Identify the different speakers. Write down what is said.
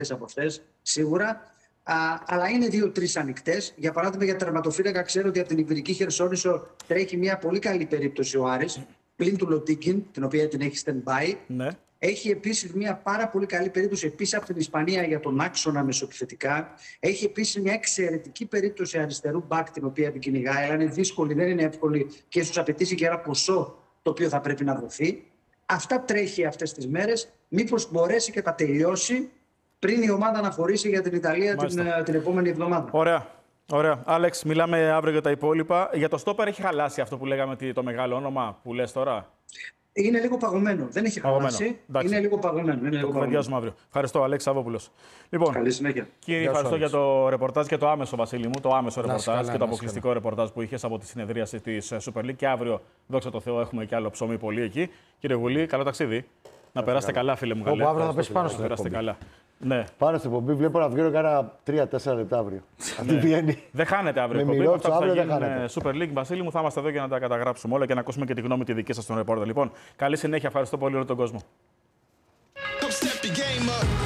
Speaker 1: από αυτές, σίγουρα. Αλλά είναι 2-3 ανοιχτές. Για παράδειγμα, για τερματοφύλακα, ξέρω ότι από την Ιβηρική Χερσόνησο τρέχει μια πολύ καλή περίπτωση ο Άρης, πλην του Λοντίκιν, την οποία την έχει stand-by.
Speaker 2: Ναι.
Speaker 1: Έχει επίσης μια πάρα πολύ καλή περίπτωση επίσης από την Ισπανία για τον άξονα μεσοεπιθετικά. Έχει επίσης μια εξαιρετική περίπτωση αριστερού μπακ, την οποία την κυνηγάει, αλλά είναι δύσκολη, δεν είναι εύκολη και ίσως απαιτήσει και ένα ποσό το οποίο θα πρέπει να δοθεί. Αυτά τρέχει αυτές τις μέρες. Μήπως μπορέσει και τα τελειώσει πριν η ομάδα αναχωρήσει για την Ιταλία την επόμενη εβδομάδα.
Speaker 2: Ωραία. Ωραία. Άλεξ, μιλάμε αύριο για τα υπόλοιπα. Για το στόπερ έχει χαλάσει αυτό που λέγαμε, το μεγάλο όνομα που λες τώρα?
Speaker 1: Είναι λίγο παγωμένο. Δεν έχει χαλάσει. Είναι λίγο παγωμένο.
Speaker 2: Το κουβεντιάζουμε αύριο. Ευχαριστώ, Αλέξη Σαββόπουλος. Λοιπόν,
Speaker 1: καλή συνέχεια.
Speaker 2: Κύριε, ευχαριστώ για το ρεπορτάζ και το άμεσο, Βασίλη μου, το άμεσο ρεπορτάζ και το αποκλειστικό ρεπορτάζ που είχες από τη συνεδρίαση της Super League. Και αύριο, δόξα τω Θεώ, έχουμε και άλλο ψωμί πολύ εκεί. Κύριε Γουλή, καλό ταξίδι. Να περάσετε καλά, φίλε μου.
Speaker 3: Όπου αύριο θα πέσει πάνω στο
Speaker 2: περάσετε καλά. Ναι.
Speaker 3: Πάνω στην εκπομπή, βλέπω να βγαίνω κάνα 3-4 λεπτά αύριο.
Speaker 2: Δεν χάνετε αύριο εκπομπή. Αυτά που θα γίνουν Super League, Βασίλη μου, θα είμαστε εδώ για να τα καταγράψουμε όλα και να ακούσουμε και τη γνώμη τη δική σας στον ρεπόρτερ. Λοιπόν, καλή συνέχεια. Ευχαριστώ πολύ όλο τον κόσμο.